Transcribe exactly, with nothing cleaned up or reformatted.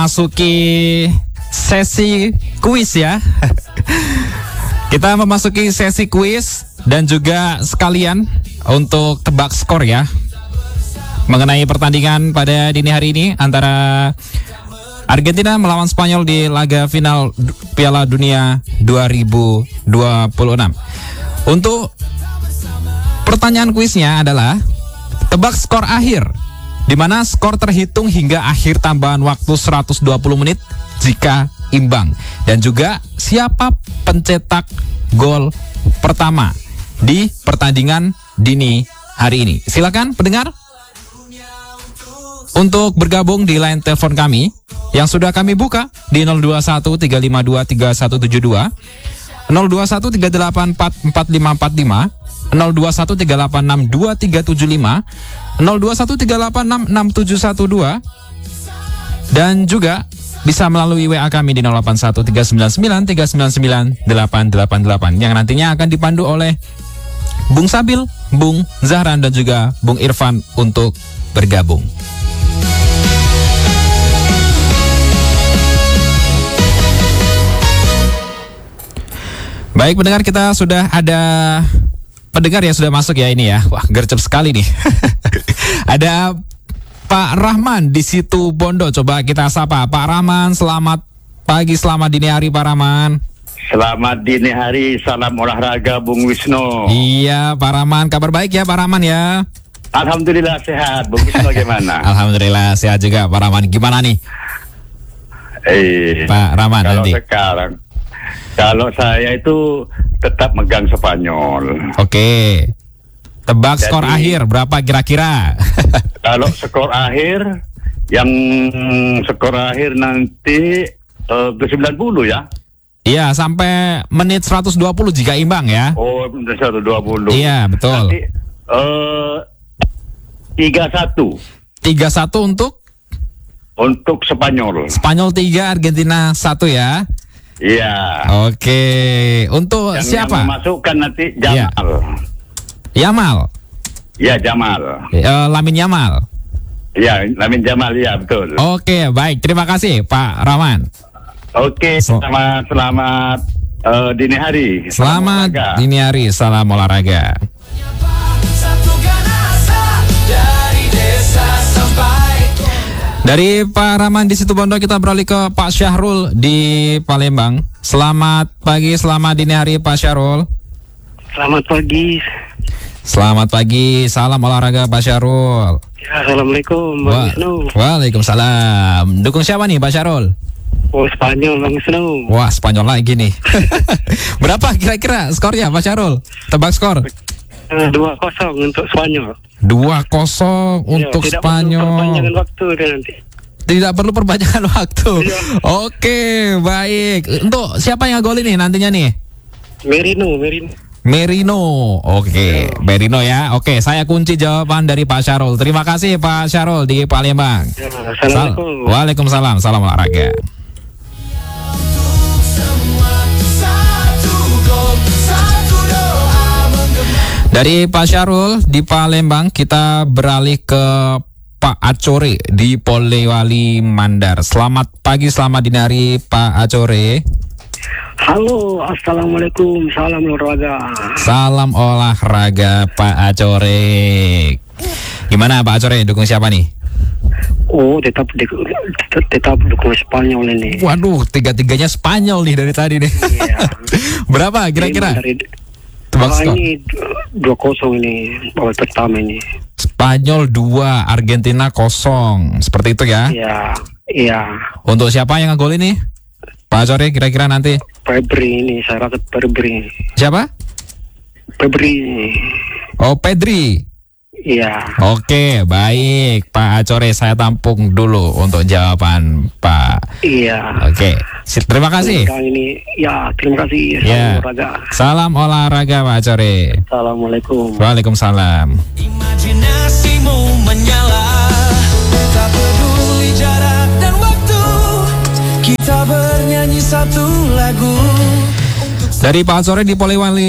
Masuki sesi kuis ya. Kita memasuki sesi kuis dan juga sekalian untuk tebak skor ya mengenai pertandingan pada dini hari ini antara Argentina melawan Spanyol di laga final Piala Dunia dua ribu dua puluh enam. Untuk pertanyaan kuisnya adalah tebak skor akhir, di mana skor terhitung hingga akhir tambahan waktu seratus dua puluh menit jika imbang. Dan juga siapa pencetak gol pertama di pertandingan dini hari ini. Silakan pendengar untuk bergabung di line telepon kami yang sudah kami buka di nol dua satu tiga lima dua tiga satu tujuh dua, nol dua satu tiga delapan empat empat lima empat lima, nol dua satu tiga delapan enam dua tiga tujuh lima, nol dua satu tiga delapan enam enam tujuh satu dua, dan juga bisa melalui W A kami di nol delapan satu tiga sembilan sembilan tiga sembilan sembilan delapan delapan delapan yang nantinya akan dipandu oleh Bung Sabil, Bung Zahran, dan juga Bung Irfan untuk bergabung. Baik pendengar, kita sudah ada pendengar yang sudah masuk ya ini ya. Wah, gercep sekali nih. Ada Pak Rahman di situ Bondo. Coba kita sapa Pak Rahman. Selamat pagi, selamat dini hari Pak Rahman. Selamat dini hari, salam olahraga Bung Wisnu. Iya Pak Rahman, kabar baik ya Pak Rahman ya. Alhamdulillah sehat. Bung Wisnu gimana? Alhamdulillah sehat juga Pak Rahman. Gimana nih Eh, Pak Rahman kalau nanti? sekarang Kalau saya itu tetap megang Spanyol. Oke. Tebak Jadi, skor akhir berapa kira-kira? Kalau skor akhir, yang skor akhir nanti uh, ke sembilan puluh ya? Iya, sampai menit seratus dua puluh jika imbang ya. Oh, seratus dua puluh. Iya, betul. Nanti uh, tiga satu. tiga satu untuk? Untuk Spanyol. Spanyol tiga, Argentina satu ya. Iya. Oke. Untuk Yang siapa? Yang memasukkan nanti Jamal. Yamal. Iya, Jamal. Uh, Lamin Yamal. Iya, Lamin Jamal, ya betul. Oke, baik. Terima kasih Pak Rahman. Oke, selamat selamat uh, dini hari. Selamat olahraga. dini hari, salam olahraga. Dari Pak Rahman di situ Bondo kita beralih ke Pak Syahrul di Palembang. Selamat pagi, selamat dini hari Pak Syahrul. Selamat pagi. Selamat pagi, salam olahraga Pak Syahrul. Ya, Assalamualaikum Bang Wa- Wisnu. Waalaikumsalam. Dukung siapa nih Pak Syahrul? Oh, Spanyol Bang Wisnu. Wah, Spanyol lagi nih. Berapa kira-kira skornya Pak Syahrul? Tebak skor. Dua kosong untuk Spanyol. dua kosong untuk ya, tidak Spanyol. Perlu perpanjangan waktu dia nanti. Tidak perlu perpanjangan waktu. Ya. Oke, baik. Untuk siapa yang ngegol ini nantinya nih? Merino, Merino. Merino. Oke, Merino ya. Oke, saya kunci jawaban dari Pak Syahrul. Terima kasih Pak Syahrul di Palembang. Ya, Assalamualaikum. Sal- Waalaikumsalam. Salam olahraga. Dari Pak Syahrul di Palembang kita beralih ke Pak Acore di Polewali Mandar. Selamat pagi, selamat dini hari Pak Acore. Halo, Assalamualaikum. Salam olahraga. Salam olahraga Pak Acore. Gimana Pak Acore, dukung siapa nih? Oh, tetap tetap, tetap dukung Spanyol ini. Waduh, tiga-tiganya Spanyol nih dari tadi nih. Iya. Berapa kira-kira? Dari- Tebak Ah, skor. ini dua kosong ini babak pertama ini. Spanyol dua, Argentina kosong. Seperti itu ya. Iya, iya. Untuk siapa yang ngegol ini? Pak Acore kira-kira nanti. Febri ini, saya rasa Febri. Siapa? Febri. Oh, Pedri. Iya. Oke, baik Pak Acore, saya tampung dulu untuk jawaban Pak. Iya. Oke, si- terima kasih. Kali ini, ya terima kasih. Salam Ya. olahraga. Salam olahraga Pak Acore. Assalamualaikum. Waalaikumsalam. Imajinasimu menyala, tak peduli jarak dan waktu, kita bernyanyi satu lagu. Dari Pak Acore di Polewali